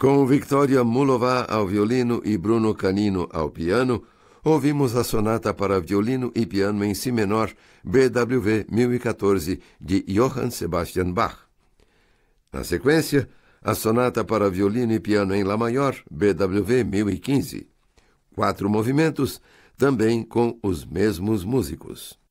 Com Victoria Mulová ao violino e Bruno Canino ao piano, ouvimos a sonata para violino e piano em si menor, BWV 1014, de Johann Sebastian Bach. Na sequência, a sonata para violino e piano em Lá maior, BWV 1015. 4 movimentos, também com os mesmos músicos.